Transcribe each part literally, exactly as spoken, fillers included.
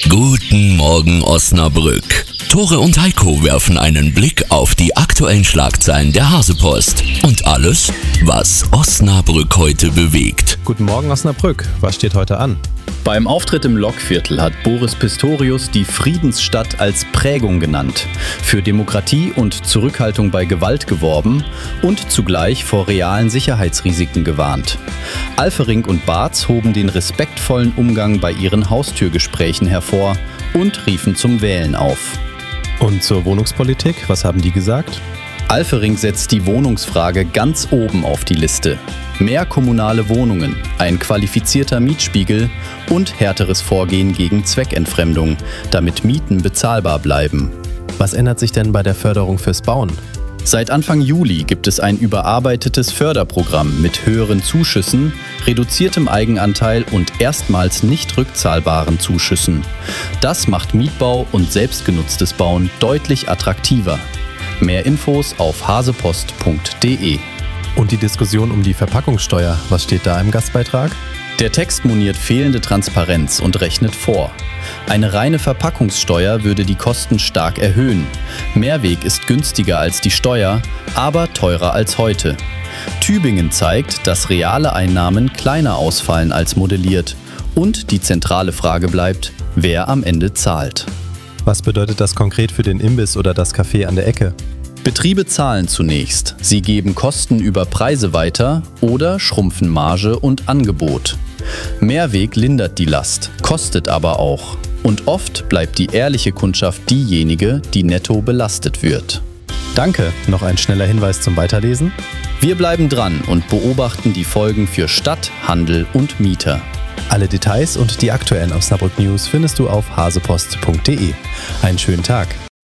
Guten Morgen Osnabrück. Tore und Heiko werfen einen Blick auf die aktuellen Schlagzeilen der Hasepost und alles, was Osnabrück heute bewegt. Guten Morgen Osnabrück, was steht heute an? Beim Auftritt im Lokviertel hat Boris Pistorius die Friedensstadt als Prägung genannt, für Demokratie und Zurückhaltung bei Gewalt geworben und zugleich vor realen Sicherheitsrisiken gewarnt. Alfering und Barz hoben den respektvollen Umgang bei ihren Haustürgesprächen hervor und riefen zum Wählen auf. Und zur Wohnungspolitik, was haben die gesagt? Alfering setzt die Wohnungsfrage ganz oben auf die Liste. Mehr kommunale Wohnungen, ein qualifizierter Mietspiegel und härteres Vorgehen gegen Zweckentfremdung, damit Mieten bezahlbar bleiben. Was ändert sich denn bei der Förderung fürs Bauen? Seit Anfang Juli gibt es ein überarbeitetes Förderprogramm mit höheren Zuschüssen, reduziertem Eigenanteil und erstmals nicht rückzahlbaren Zuschüssen. Das macht Mietbau und selbstgenutztes Bauen deutlich attraktiver. Mehr Infos auf hasepost punkt de. Und die Diskussion um die Verpackungssteuer, was steht da im Gastbeitrag? Der Text moniert fehlende Transparenz und rechnet vor. Eine reine Verpackungssteuer würde die Kosten stark erhöhen. Mehrweg ist günstiger als die Steuer, aber teurer als heute. Tübingen zeigt, dass reale Einnahmen kleiner ausfallen als modelliert. Und die zentrale Frage bleibt, wer am Ende zahlt. Was bedeutet das konkret für den Imbiss oder das Café an der Ecke? Betriebe zahlen zunächst. Sie geben Kosten über Preise weiter oder schrumpfen Marge und Angebot. Mehrweg lindert die Last, kostet aber auch. Und oft bleibt die ehrliche Kundschaft diejenige, die netto belastet wird. Danke. Noch ein schneller Hinweis zum Weiterlesen? Wir bleiben dran und beobachten die Folgen für Stadt, Handel und Mieter. Alle Details und die aktuellen Osnabrück News findest du auf hasepost punkt de. Einen schönen Tag.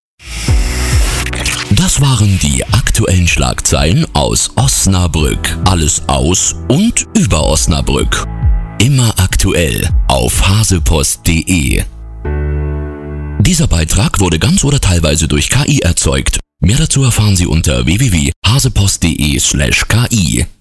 Das waren die aktuellen Schlagzeilen aus Osnabrück. Alles aus und über Osnabrück. Immer aktuell auf hasepost punkt de. Dieser Beitrag wurde ganz oder teilweise durch K I erzeugt. Mehr dazu erfahren Sie unter w w w punkt hasepost punkt de slash K I.